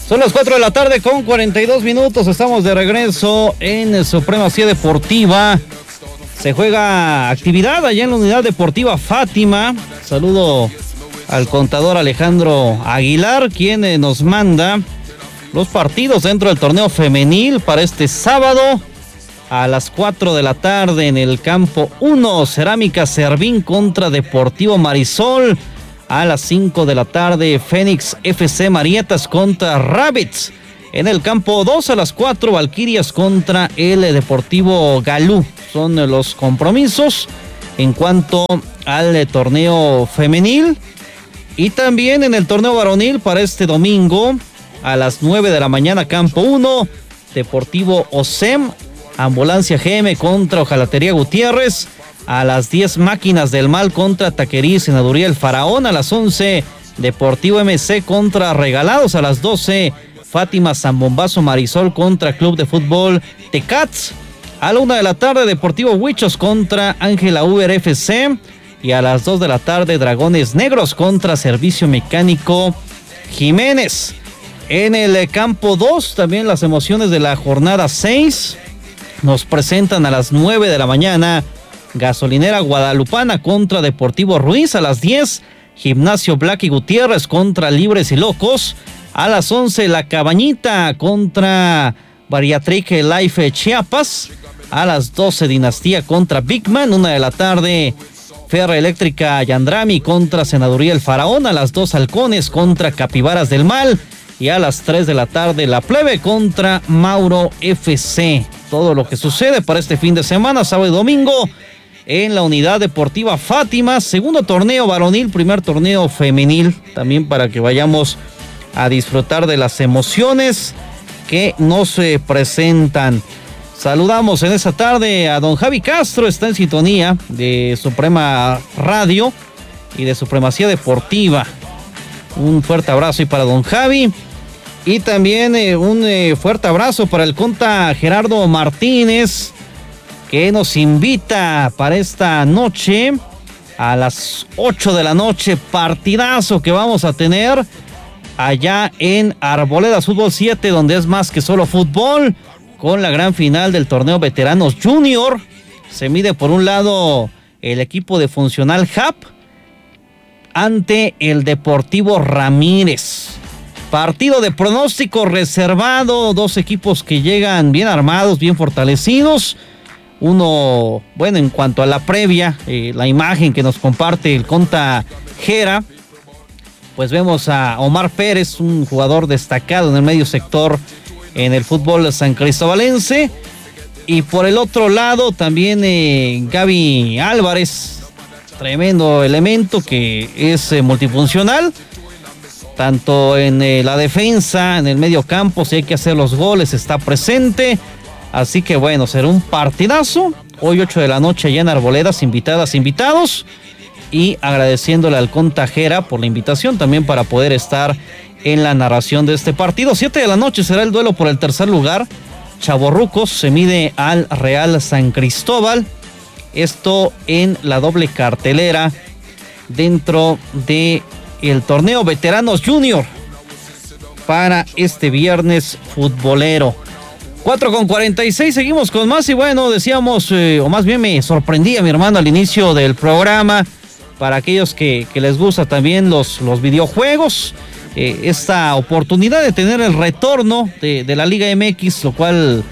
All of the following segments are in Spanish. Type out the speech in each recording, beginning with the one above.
Son las 4 de la tarde con 42 minutos. Estamos de regreso en Supremacía Deportiva. Se juega actividad allá en la Unidad Deportiva Fátima. Saludo al contador Alejandro Aguilar, quien nos manda los partidos dentro del torneo femenil para este sábado a las 4 de la tarde en el campo 1. Cerámica Servín contra Deportivo Marisol. A las 5 de la tarde, Fénix FC Marietas contra Rabbits. En el campo 2 a las 4, Valquirias contra el Deportivo Galú. Son los compromisos en cuanto al torneo femenil. Y también en el torneo varonil para este domingo, a las 9 de la mañana, campo 1, Deportivo OSEM, Ambulancia GM contra Ojalatería Gutiérrez. A las 10, Máquinas del Mal contra Taquería y Senaduría El Faraón. A las 11, Deportivo MC contra Regalados. A las 12, Fátima Zambombazo Marisol contra Club de Fútbol Tecats. A la 1 de la tarde, Deportivo Huichos contra Ángela Uber FC. Y a las 2 de la tarde, Dragones Negros contra Servicio Mecánico Jiménez. En el campo 2, también las emociones de la jornada 6. Nos presentan a las 9 de la mañana Gasolinera Guadalupana contra Deportivo Ruiz. A las 10, Gimnasio Black y Gutiérrez contra Libres y Locos. A las 11, La Cabañita contra Bariatric Life Chiapas. A las 12, Dinastía contra Big Man. 1 de la tarde, Ferra Eléctrica Yandrami contra Senaduría El Faraón. A las 2, Halcones contra Capibaras del Mal. Y a las 3 de la tarde, La Plebe contra Mauro FC. Todo lo que sucede para este fin de semana, sábado y domingo, en la Unidad Deportiva Fátima. Segundo torneo varonil, primer torneo femenil. También para que vayamos a disfrutar de las emociones que nos presentan. Saludamos en esta tarde a don Javi Castro. Está en sintonía de Suprema Radio y de Supremacía Deportiva. Un fuerte abrazo y para don Javi. Y también un fuerte abrazo para el conta Gerardo Martínez, que nos invita para esta noche a las 8 de la noche. Partidazo que vamos a tener allá en Arboledas Fútbol 7, donde es más que solo fútbol, con la gran final del torneo Veteranos Junior. Se mide por un lado el equipo de Funcional Hub ante el Deportivo Ramírez. Partido de pronóstico reservado, dos equipos que llegan bien armados, bien fortalecidos. Uno, bueno, en cuanto a la previa, la imagen que nos comparte el conta Jera, pues vemos a Omar Pérez, un jugador destacado en el medio sector en el fútbol san cristobalense. Y por el otro lado también Gaby Álvarez, tremendo elemento que es multifuncional, tanto en la defensa, en el medio campo, si hay que hacer los goles, está presente. Así que bueno, será un partidazo. Hoy 8 de la noche allá en Arboledas, invitadas, invitados. Y agradeciéndole al contajera por la invitación también para poder estar en la narración de este partido. 7 de la noche será el duelo por el tercer lugar. Chavorrucos se mide al Real San Cristóbal. Esto en la doble cartelera dentro de el torneo Veteranos Junior para este viernes futbolero. 4:46, seguimos con más. Y bueno, decíamos, o más bien me sorprendía mi hermano al inicio del programa, para aquellos que les gusta también los videojuegos, esta oportunidad de tener el retorno de la Liga MX, lo cual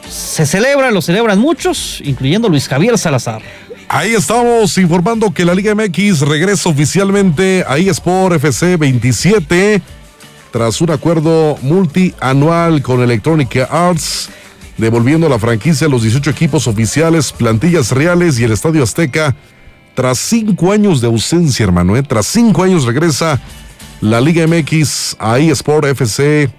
lo celebran muchos, incluyendo Luis Javier Salazar. Ahí estamos informando que la Liga MX regresa oficialmente a eSport FC 27 tras un acuerdo multianual con Electronic Arts, devolviendo la franquicia a los 18 equipos oficiales, plantillas reales y el Estadio Azteca. Tras 5 años de ausencia, hermano, tras 5 años regresa la Liga MX a eSport FC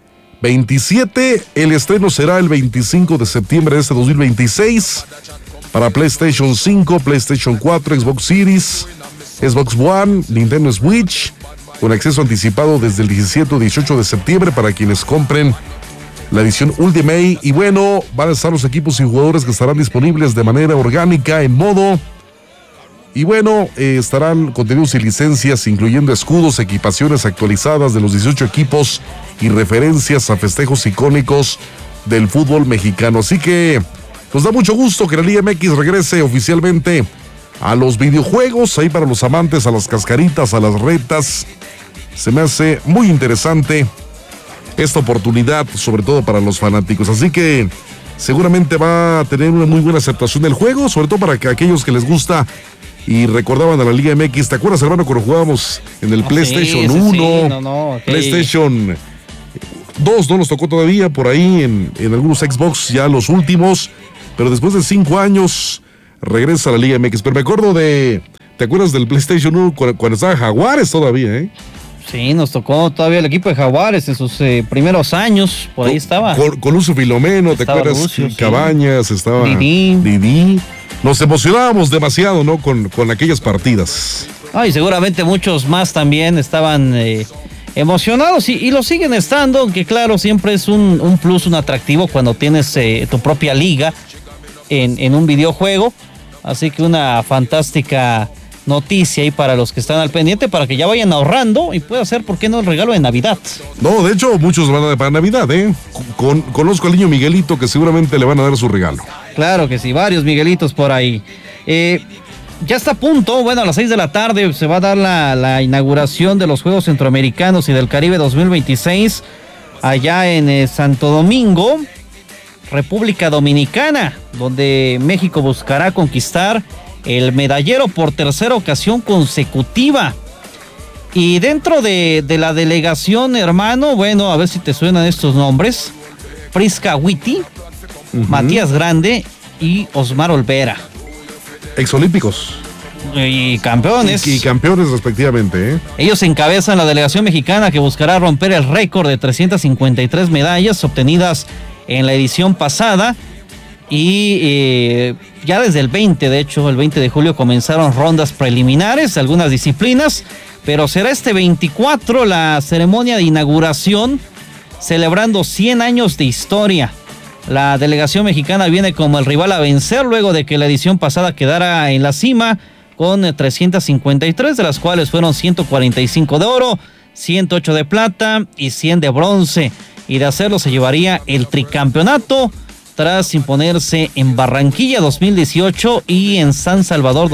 27. El estreno será el 25 de septiembre de este 2026 para PlayStation 5, PlayStation 4, Xbox Series, Xbox One, Nintendo Switch, con acceso anticipado desde el 17 o 18 de septiembre para quienes compren la edición Ultimate. Y bueno, van a estar los equipos y jugadores que estarán disponibles de manera orgánica en modo Y bueno, estarán contenidos y licencias, incluyendo escudos, equipaciones actualizadas de los 18 equipos y referencias a festejos icónicos del fútbol mexicano. Así que nos da mucho gusto que la Liga MX regrese oficialmente a los videojuegos, ahí para los amantes, a las cascaritas, a las retas. Se me hace muy interesante esta oportunidad, sobre todo para los fanáticos. Así que seguramente va a tener una muy buena aceptación del juego, sobre todo para que aquellos que les gusta y recordaban a la Liga MX. ¿Te acuerdas, hermano, cuando jugábamos en el PlayStation 1? PlayStation 2 no nos tocó todavía, por ahí en algunos Xbox ya los últimos, pero después de 5 años regresa a la Liga MX. Pero me acuerdo ¿te acuerdas del PlayStation 1 cuando estaba Jaguares todavía, Sí, nos tocó todavía el equipo de Jaguares en sus primeros años, por ahí estaba. Con Lucio Filomeno, ¿te acuerdas? Lucio, Cabañas, sí. Estaba Didi. Nos emocionábamos demasiado, ¿no? Con aquellas partidas. Y seguramente muchos más también estaban emocionados y lo siguen estando, aunque claro, siempre es un plus, un atractivo cuando tienes tu propia liga en un videojuego. Así que una fantástica noticia ahí para los que están al pendiente, para que ya vayan ahorrando y pueda ser, ¿por qué no?, el regalo de Navidad. No, de hecho, muchos van a dar para Navidad, Conozco al niño Miguelito que seguramente le van a dar su regalo. Claro que sí, varios Miguelitos por ahí. Ya está a punto, a las 6 de la tarde se va a dar la inauguración de los Juegos Centroamericanos y del Caribe 2026 allá en Santo Domingo, República Dominicana, donde México buscará conquistar el medallero por tercera ocasión consecutiva. Y dentro de la delegación, hermano, a ver si te suenan estos nombres: Prisca Witty, Matías Grande y Osmar Olvera. Exolímpicos. Y campeones. Y campeones respectivamente, Ellos encabezan la delegación mexicana, que buscará romper el récord de 353 medallas obtenidas en la edición pasada. Y ya desde el 20 de julio comenzaron rondas preliminares de algunas disciplinas, pero será este 24 la ceremonia de inauguración, celebrando 100 años de historia. La delegación mexicana viene como el rival a vencer luego de que la edición pasada quedara en la cima con 353, de las cuales fueron 145 de oro, 108 de plata y 100 de bronce. Y de hacerlo se llevaría el tricampeonato, tras imponerse en Barranquilla 2018 y en San Salvador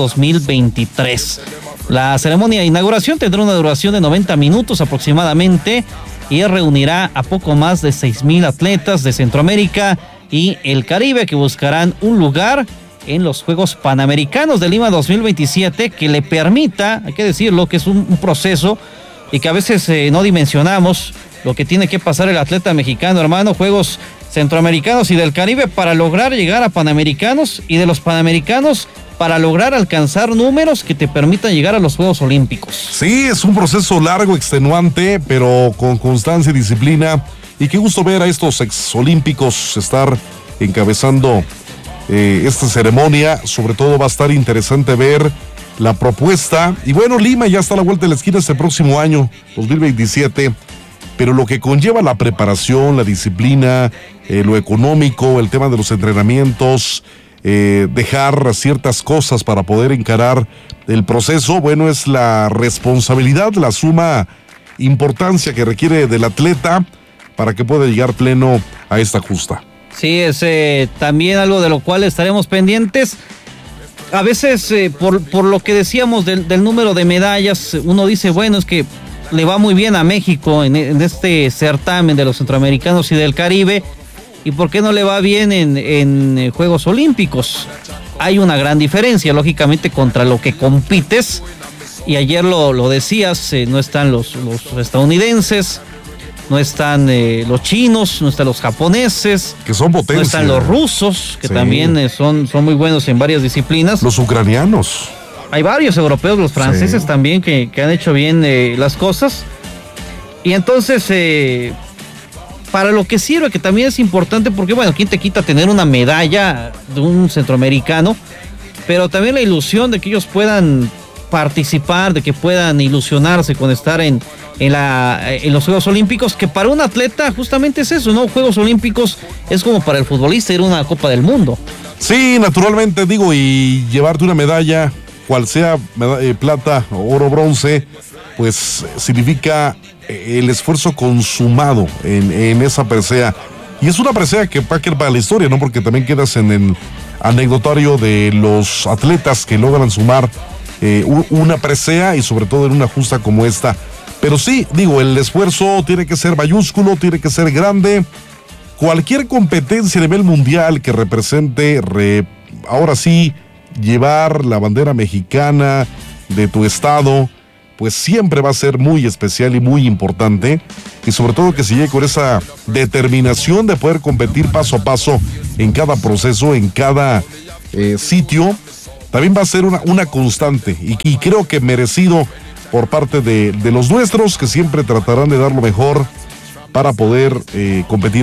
2023. La ceremonia de inauguración tendrá una duración de 90 minutos aproximadamente y reunirá a poco más de 6,000 atletas de Centroamérica y el Caribe, que buscarán un lugar en los Juegos Panamericanos de Lima 2027 que le permita, hay que decirlo, que es un proceso y que a veces no dimensionamos lo que tiene que pasar el atleta mexicano, hermano. Juegos Centroamericanos y del Caribe para lograr llegar a Panamericanos, y de los Panamericanos para lograr alcanzar números que te permitan llegar a los Juegos Olímpicos. Sí, es un proceso largo, extenuante, pero con constancia y disciplina. Y qué gusto ver a estos exolímpicos estar encabezando esta ceremonia. Sobre todo va a estar interesante ver la propuesta. Y Lima ya está a la vuelta de la esquina este próximo año, 2027. Pero lo que conlleva la preparación, la disciplina, lo económico, el tema de los entrenamientos, dejar ciertas cosas para poder encarar el proceso, es la responsabilidad, la suma importancia que requiere del atleta para que pueda llegar pleno a esta justa. Sí, es también algo de lo cual estaremos pendientes. A veces, por lo que decíamos del número de medallas, uno dice, es que le va muy bien a México en este certamen de los Centroamericanos y del Caribe, ¿y por qué no le va bien en Juegos Olímpicos? Hay una gran diferencia, lógicamente, contra lo que compites, y ayer lo decías, no están los estadounidenses, no están los chinos, no están los japoneses, que son potencia, no están los rusos, que también son muy buenos en varias disciplinas, los ucranianos. Hay varios europeos, los franceses también, que han hecho bien las cosas. Y entonces, para lo que sirve, que también es importante, porque ¿quién te quita tener una medalla de un centroamericano? Pero también la ilusión de que ellos puedan participar, de que puedan ilusionarse con estar en los Juegos Olímpicos, que para un atleta justamente es eso, ¿no? Juegos Olímpicos es como para el futbolista ir a una Copa del Mundo. Sí, naturalmente, y llevarte una medalla cual sea plata, oro, bronce, pues significa el esfuerzo consumado en esa presea. Y es una presea que va a quedar para la historia, ¿no? Porque también quedas en el anecdotario de los atletas que logran sumar una presea y sobre todo en una justa como esta. Pero sí, digo, el esfuerzo tiene que ser mayúsculo, tiene que ser grande. Cualquier competencia a nivel mundial que represente, ahora sí, llevar la bandera mexicana de tu estado, pues siempre va a ser muy especial y muy importante. Y sobre todo que se llegue con esa determinación de poder competir paso a paso en cada proceso, en cada sitio, también va a ser una constante. Y creo que merecido por parte de los nuestros, que siempre tratarán de dar lo mejor para poder competir